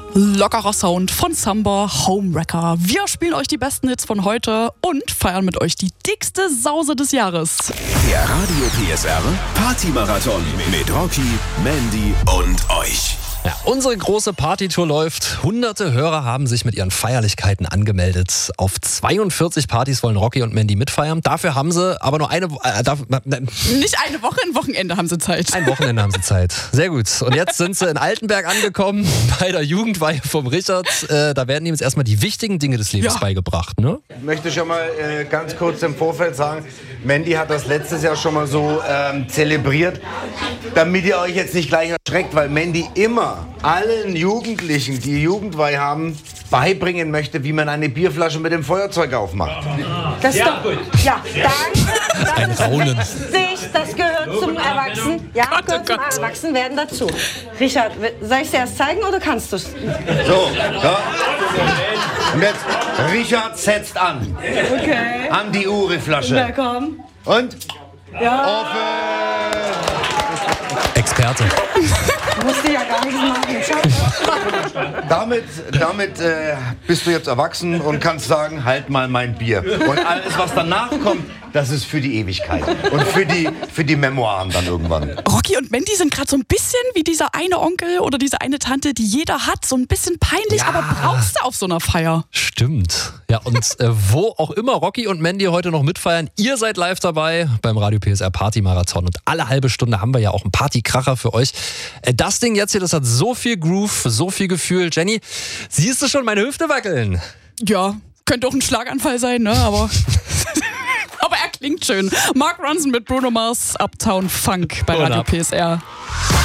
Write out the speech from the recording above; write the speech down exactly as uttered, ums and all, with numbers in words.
Lockerer Sound von Samba, Homewrecker. Wir spielen euch die besten Hits von heute und feiern mit euch die dickste Sause des Jahres. Der Radio P S R Party-Marathon mit Rocky, Mandy und euch. Ja, unsere große Partytour läuft. Hunderte Hörer haben sich mit ihren Feierlichkeiten angemeldet. Auf zweiundvierzig Partys wollen Rocky und Mandy mitfeiern. Dafür haben sie aber nur eine... Äh, darf, äh, Nicht eine Woche, ein Wochenende haben sie Zeit. Ein Wochenende haben sie Zeit. Sehr gut. Und jetzt sind sie in Altenberg angekommen, bei der Jugendweihe vom Richard. Äh, da werden ihm jetzt erstmal die wichtigen Dinge des Lebens ja. beigebracht. Ne? Ich möchte schon mal äh, ganz kurz im Vorfeld sagen, Mandy hat das letztes Jahr schon mal so ähm, zelebriert, damit ihr euch jetzt nicht gleich erschreckt, weil Mandy immer allen Jugendlichen, die Jugendweihe haben, beibringen möchte, wie man eine Bierflasche mit dem Feuerzeug aufmacht. Das ist doch, ja, danke. Ein Raunen. Wichtig, das gehört zum Erwachsenen. Ja, Gott, gehört oh zum Gott. Erwachsenwerden dazu. Richard, soll ich dir erst zeigen oder kannst du es? So, ja. Und jetzt, Richard setzt an. Okay. An die Uri-Flasche. Na komm. Und? Ja. Offen! Experte. Musste ja gar nichts machen. Damit, damit äh, bist du jetzt erwachsen und kannst sagen, halt mal mein Bier. Und alles, was danach kommt, das ist für die Ewigkeit. Und für die, für die Memoiren dann irgendwann. Rocky und Mandy sind gerade so ein bisschen wie dieser eine Onkel oder diese eine Tante, die jeder hat. So ein bisschen peinlich, Ja. aber brauchst du auf so einer Feier. Stimmt. Ja, und äh, wo auch immer Rocky und Mandy heute noch mitfeiern, ihr seid live dabei beim Radio P S R Party Marathon. Und alle halbe Stunde haben wir ja auch einen Partykracher für euch. Äh, das Ding jetzt hier, das hat so viel Groove, so viel Gefühl. Jenny, siehst du schon meine Hüfte wackeln? Ja, könnte auch ein Schlaganfall sein, ne? Aber, aber er klingt schön. Mark Ronson mit Bruno Mars, Uptown Funk bei Und Radio ab. P S R.